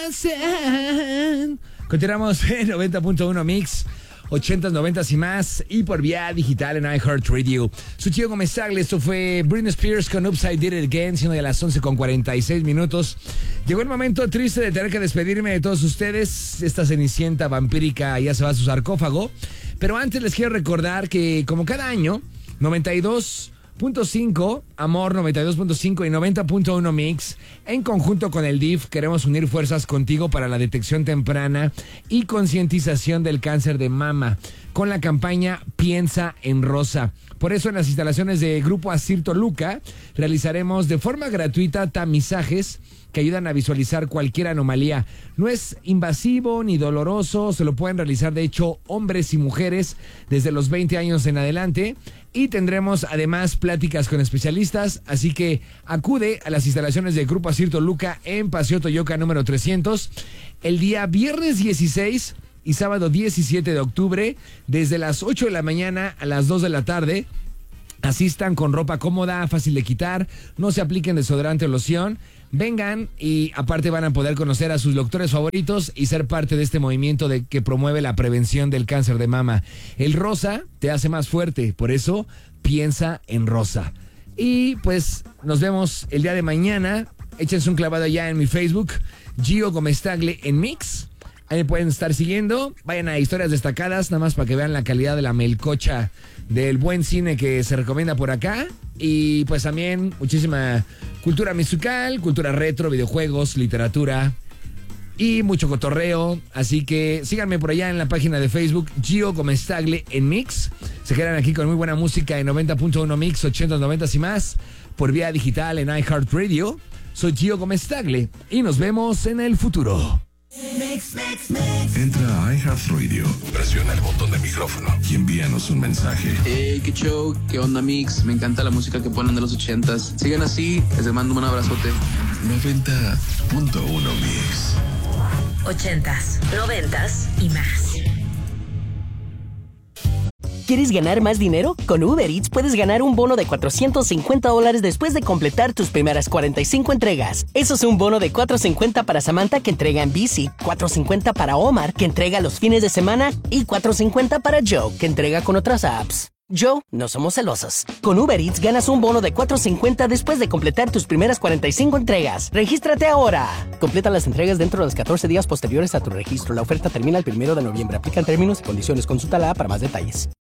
Continuamos en 90.1 Mix, 80s, 90s y más, y por vía digital en iHeartRadio. Soy Gio Gómez Tagle, esto fue Britney Spears con Upside Did It Again, siendo de las 11:46. Llegó el momento triste de tener que despedirme de todos ustedes. Esta cenicienta vampírica ya se va a su sarcófago, pero antes les quiero recordar que como cada año, 92.5 Amor, 92.5 y 90.1 Mix, en conjunto con el DIF, queremos unir fuerzas contigo para la detección temprana y concientización del cáncer de mama, con la campaña Piensa en Rosa. Por eso en las instalaciones de Grupo Asir Toluca realizaremos de forma gratuita tamizajes que ayudan a visualizar cualquier anomalía. No es invasivo ni doloroso, se lo pueden realizar de hecho hombres y mujeres desde los 20 años en adelante, y tendremos además pláticas con especialistas, así que acude a las instalaciones de Grupo Asir Toluca en Paseo Toyoca número 300 el día viernes 16 y sábado 17 de octubre desde las 8 de la mañana a las 2 de la tarde. Asistan con ropa cómoda, fácil de quitar, no se apliquen desodorante o loción. Vengan y aparte van a poder conocer a sus doctores favoritos y ser parte de este movimiento que promueve la prevención del cáncer de mama. El rosa te hace más fuerte, por eso piensa en rosa. Y pues nos vemos el día de mañana. Échense un clavado ya en mi Facebook, Gio Gómez Tagle en Mix. Ahí me pueden estar siguiendo. Vayan a historias destacadas, nada más para que vean la calidad de la melcocha del buen cine que se recomienda por acá. Y pues también muchísima cultura musical, cultura retro, videojuegos, literatura y mucho cotorreo. Así que síganme por allá en la página de Facebook, Gio Gómez Tagle en Mix. Se quedan aquí con muy buena música en 90.1 Mix, 80s, 90s y más, por vía digital en iHeartRadio. Soy Gio Gómez Tagle y nos vemos en el futuro. Entra a iHeartRadio, presiona el botón de micrófono y envíanos un mensaje. Hey, qué show, qué onda Mix, me encanta la música que ponen de los 80s. Sigan así, les mando un abrazote. 90.1 Mix. 80s, 90s y más. ¿Quieres ganar más dinero? Con Uber Eats puedes ganar un bono de $450 después de completar tus primeras 45 entregas. Eso es un bono de $450 para Samantha, que entrega en bici, $450 para Omar, que entrega los fines de semana, y $450 para Joe, que entrega con otras apps. Joe, no somos celosos. Con Uber Eats ganas un bono de $450 después de completar tus primeras 45 entregas. ¡Regístrate ahora! Completa las entregas dentro de los 14 días posteriores a tu registro. La oferta termina el 1 de noviembre. Aplican términos y condiciones. Consulta la app para más detalles.